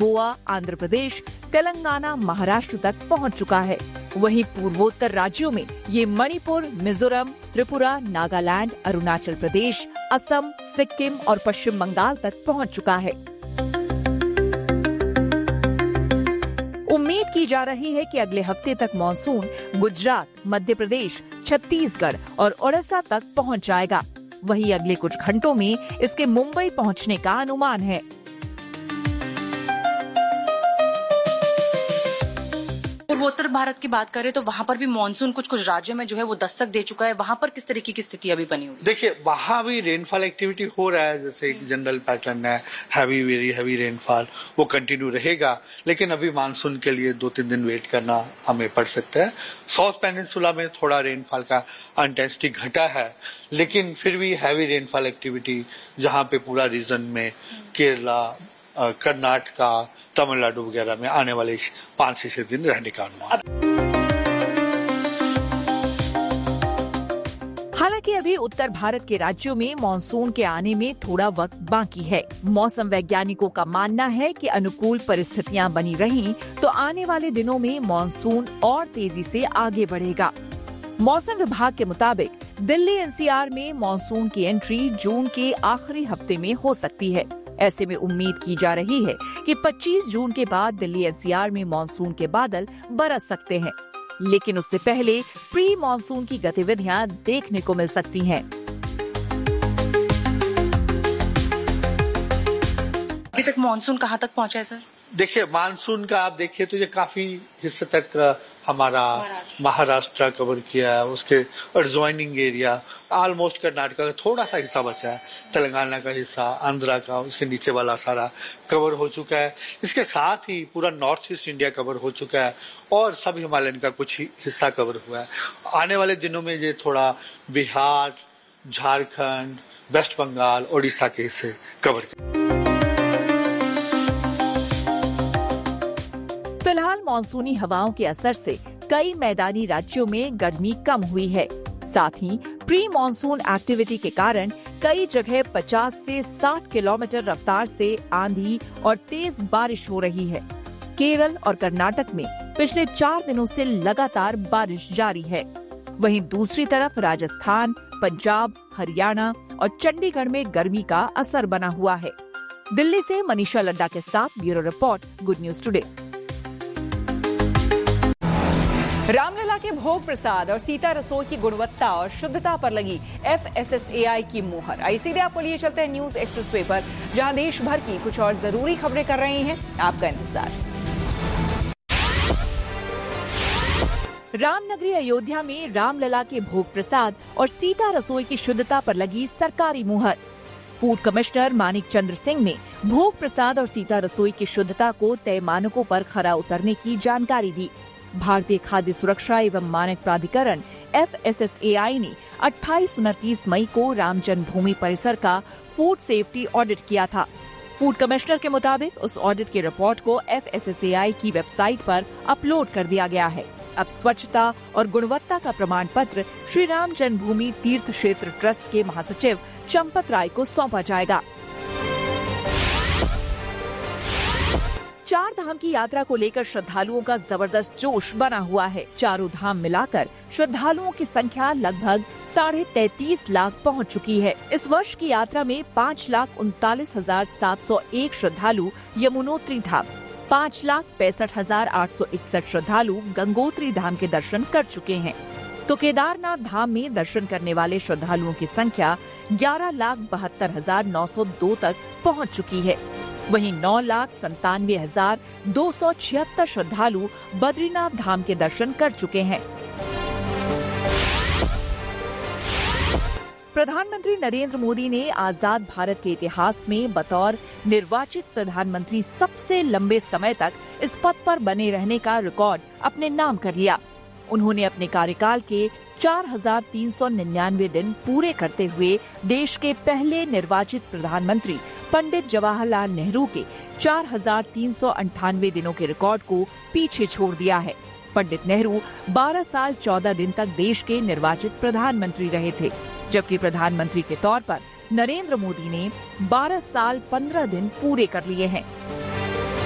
गोवा, आंध्र प्रदेश, तेलंगाना, महाराष्ट्र तक पहुंच चुका है। वहीं पूर्वोत्तर राज्यों में ये मणिपुर, मिजोरम, त्रिपुरा, नागालैंड, अरुणाचल प्रदेश, असम, सिक्किम और पश्चिम बंगाल तक पहुंच चुका है। उम्मीद की जा रही है कि अगले हफ्ते तक मॉनसून गुजरात, मध्य प्रदेश, छत्तीसगढ़ और ओडिशा तक पहुंच जाएगा। वहीं अगले कुछ घंटों में इसके मुंबई पहुंचने का अनुमान है। पूर्वोत्तर भारत की बात करें तो वहाँ पर भी मानसून कुछ कुछ राज्यों में जो है वो दस्तक दे चुका है। वहाँ पर किस तरीके की स्थिति अभी बनी हुई? देखिए, वहाँ भी रेनफॉल एक्टिविटी हो रहा है, जैसे एक जनरल पैटर्न है, वेरी हैवी रेनफॉल, वो कंटिन्यू रहेगा। लेकिन अभी मानसून के लिए 2-3 दिन वेट करना हमें पड़ सकता है। साउथ पेनिनसुला में थोड़ा रेनफॉल का इंटेंसिटी घटा है, लेकिन फिर भी हैवी रेनफॉल एक्टिविटी जहाँ पे पूरा रीजन में केरला, कर्नाटका, तमिलनाडु वगैरह में आने वाले 5 से 6 दिन रहने का अनुमान। हालांकि अभी उत्तर भारत के राज्यों में मॉनसून के आने में थोड़ा वक्त बाकी है। मौसम वैज्ञानिकों का मानना है कि अनुकूल परिस्थितियां बनी रहीं तो आने वाले दिनों में मॉनसून और तेजी से आगे बढ़ेगा। मौसम विभाग के मुताबिक दिल्ली एनसीआर में मॉनसून की एंट्री जून के आखिरी हफ्ते में हो सकती है। ऐसे में उम्मीद की जा रही है कि 25 जून के बाद दिल्ली एनसीआर में मॉनसून के बादल बरस सकते हैं, लेकिन उससे पहले प्री मॉनसून की गतिविधियां देखने को मिल सकती हैं। अभी तक मॉनसून कहाँ तक पहुँचा है सर? देखिए, मानसून का आप देखिए तो ये काफी हिस्से तक हमारा महाराष्ट्र कवर किया है, उसके एडजॉइनिंग एरिया ऑलमोस्ट कर्नाटका का थोड़ा सा हिस्सा बचा है, तेलंगाना का हिस्सा, आंध्रा का, उसके नीचे वाला सारा कवर हो चुका है। इसके साथ ही पूरा नॉर्थ ईस्ट इंडिया कवर हो चुका है और सब हिमालयन का कुछ ही हिस्सा कवर हुआ है। आने वाले दिनों में ये थोड़ा बिहार, झारखंड, वेस्ट बंगाल, ओडिशा के हिस्से कवर। फिलहाल मानसूनी हवाओं के असर से कई मैदानी राज्यों में गर्मी कम हुई है। साथ ही प्री मानसून एक्टिविटी के कारण कई जगह 50 से 60 किलोमीटर रफ्तार से आंधी और तेज बारिश हो रही है। केरल और कर्नाटक में पिछले 4 दिनों से लगातार बारिश जारी है। वहीं दूसरी तरफ राजस्थान, पंजाब, हरियाणा और चंडीगढ़ में गर्मी का असर बना हुआ है। दिल्ली से मनीषा लड्डा के साथ bureau report, good news today. Ramlala के भोग प्रसाद और सीता रसोई की गुणवत्ता और शुद्धता पर लगी FSSAI की मुहर। आइए सीधे आपको लिए चलते हैं न्यूज एक्सप्रेसवे पर, जहां देश भर की कुछ और जरूरी खबरें कर रहे हैं आपका इंतजार। रामनगरी अयोध्या में रामलला के भोग प्रसाद और सीता रसोई की शुद्धता पर लगी सरकारी मुहर। फूड कमिश्नर मानिक चंद्र सिंह ने भोग प्रसाद और सीता रसोई की शुद्धता को तय मानकों पर खरा उतरने की जानकारी दी। भारतीय खाद्य सुरक्षा एवं मानक प्राधिकरण FSSAI ने 28-29 मई को राम जन्मभूमि परिसर का फूड सेफ्टी ऑडिट किया था। फूड कमिश्नर के मुताबिक उस ऑडिट की रिपोर्ट को FSSAI की वेबसाइट पर अपलोड कर दिया गया है। अब स्वच्छता और गुणवत्ता का प्रमाण पत्र श्री राम जन्मभूमि तीर्थ क्षेत्र ट्रस्ट के महासचिव चंपत राय को सौंपा जाएगा। 4 धाम की यात्रा को लेकर श्रद्धालुओं का जबरदस्त जोश बना हुआ है। चारों धाम मिलाकर श्रद्धालुओं की संख्या लगभग 33.5 लाख पहुंच चुकी है। इस वर्ष की यात्रा में 5,39,701 श्रद्धालु यमुनोत्री धाम, 5,65,861 श्रद्धालु गंगोत्री धाम के दर्शन कर चुके हैं। तो केदारनाथ धाम में दर्शन करने वाले श्रद्धालुओं की संख्या 11,72,902 तक पहुंच चुकी है। वहीं 9,97,276 श्रद्धालु बद्रीनाथ धाम के दर्शन कर चुके हैं। प्रधानमंत्री नरेंद्र मोदी ने आजाद भारत के इतिहास में बतौर निर्वाचित प्रधानमंत्री सबसे लंबे समय तक इस पद पर बने रहने का रिकॉर्ड अपने नाम कर लिया। उन्होंने अपने कार्यकाल के 4,399 दिन पूरे करते हुए देश के पहले निर्वाचित प्रधानमंत्री पंडित जवाहरलाल नेहरू के 4,398 दिनों के रिकॉर्ड को पीछे छोड़ दिया है। पंडित नेहरू 12 साल 14 दिन तक देश के निर्वाचित प्रधानमंत्री रहे थे, जबकि प्रधानमंत्री के तौर पर नरेंद्र मोदी ने 12 साल 15 दिन पूरे कर लिए हैं।